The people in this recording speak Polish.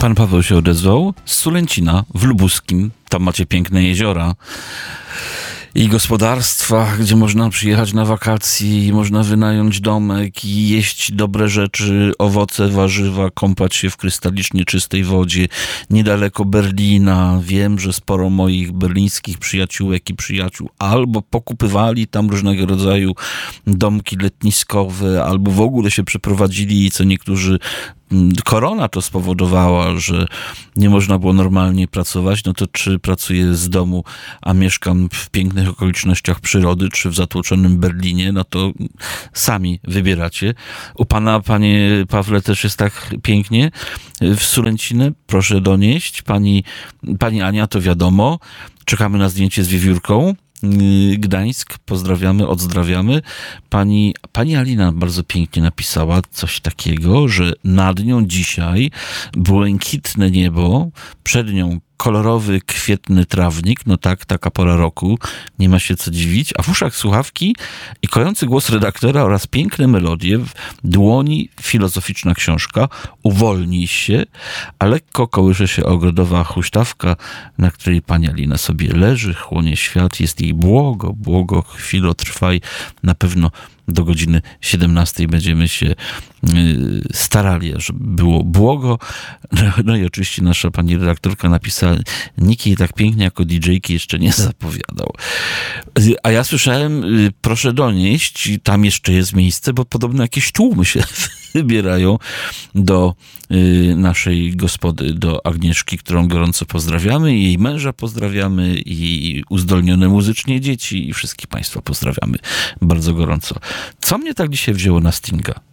Pan Paweł się odezwał z Sulęcina w Lubuskim. Tam macie piękne jeziora i gospodarstwa, gdzie można przyjechać na wakacje i można wynająć domek i jeść dobre rzeczy, owoce, warzywa, kąpać się w krystalicznie czystej wodzie. Niedaleko Berlina. Wiem, że sporo moich berlińskich przyjaciółek i przyjaciół albo pokupywali tam różnego rodzaju domki letniskowe, albo w ogóle się przeprowadzili, co niektórzy korona to spowodowała, że nie można było normalnie pracować, no to czy pracuję z domu, a mieszkam w pięknych okolicznościach przyrody, czy w zatłoczonym Berlinie, no to sami wybieracie. U pana, panie Pawle, też jest tak pięknie w Sulęcinę. Proszę donieść. Pani Ania, to wiadomo. Czekamy na zdjęcie z wiewiórką. Gdańsk, pozdrawiamy, odzdrawiamy. Pani Alina bardzo pięknie napisała coś takiego, że nad nią dzisiaj błękitne niebo, przed nią kolorowy, kwietny trawnik, no tak, taka pora roku, nie ma się co dziwić, a w uszach słuchawki i kojący głos redaktora oraz piękne melodie, w dłoni filozoficzna książka, uwolnij się, a lekko kołysze się ogrodowa huśtawka, na której pani Alina sobie leży, chłonie świat, jest jej błogo, chwilo trwaj, na pewno do godziny 17 będziemy się starali, żeby było błogo. No i oczywiście nasza pani redaktorka napisała, nikt jej tak pięknie jako DJ-ki jeszcze nie zapowiadał. A ja słyszałem, proszę donieść, tam jeszcze jest miejsce, bo podobno jakieś tłumy się wybierają do naszej gospody, do Agnieszki, którą gorąco pozdrawiamy, jej męża pozdrawiamy i uzdolnione muzycznie dzieci i wszystkich państwa pozdrawiamy bardzo gorąco. Co mnie tak dzisiaj wzięło na Stinga?